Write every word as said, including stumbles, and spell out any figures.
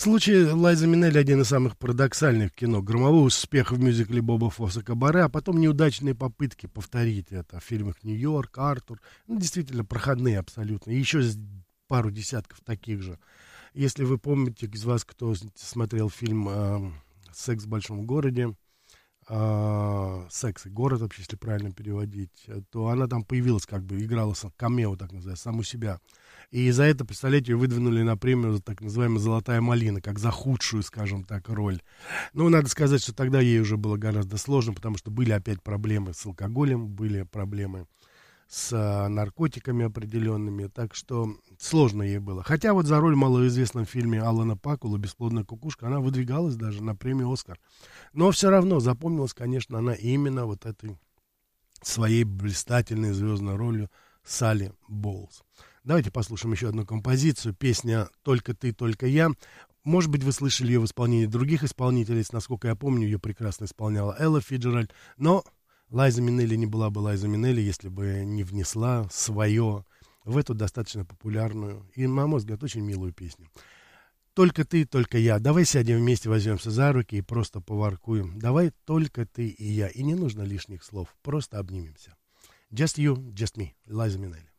Случай Лайзы Минелли один из самых парадоксальных в кино. Громовой успех в мюзикле Боба Фосса «Кабаре», а потом неудачные попытки повторить это в фильмах «Нью-Йорк», «Артур». Ну, действительно, проходные абсолютно. И еще с- пару десятков таких же. Если вы помните, из вас, кто с- смотрел фильм э, «Секс в большом городе», э, «Секс и город», вообще, если правильно переводить, э, то она там появилась, как бы играла с- камео, так называется, саму себя. И за это, представляете, ее выдвинули на премию за так называемая «Золотая малина», как за худшую, скажем так, роль. Ну, надо сказать, что тогда ей уже было гораздо сложно, потому что были опять проблемы с алкоголем, были проблемы с а, наркотиками определенными, так что сложно ей было. Хотя вот за роль в малоизвестном фильме Алана Пакула «Бесплодная кукушка» она выдвигалась даже на премию «Оскар». Но все равно запомнилась, конечно, она именно вот этой своей блистательной звездной ролью Салли Боулс. Давайте послушаем еще одну композицию. Песня «Только ты, только я». Может быть, вы слышали ее в исполнении других исполнителей. Насколько я помню, ее прекрасно исполняла Элла Фиджеральд. Но Лайза Минелли не была бы Лайза Минелли, если бы не внесла свое в эту достаточно популярную и, на мой взгляд, очень милую песню. «Только ты, только я». Давай сядем вместе, возьмемся за руки и просто поваркуем. Давай только ты и я. И не нужно лишних слов. Просто обнимемся. Just you, just me. Лайза Минелли.